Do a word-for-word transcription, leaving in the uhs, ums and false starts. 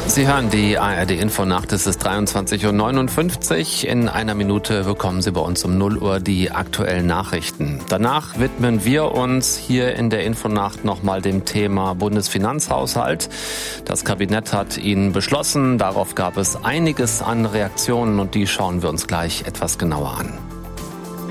Sie hören die A R D-Infonacht, es ist dreiundzwanzig Uhr neunundfünfzig. In einer Minute bekommen Sie bei uns um null Uhr die aktuellen Nachrichten. Danach widmen wir uns hier in der Infonacht nochmal dem Thema Bundesfinanzhaushalt. Das Kabinett hat ihn beschlossen, darauf gab es einiges an Reaktionen und die schauen wir uns gleich etwas genauer an.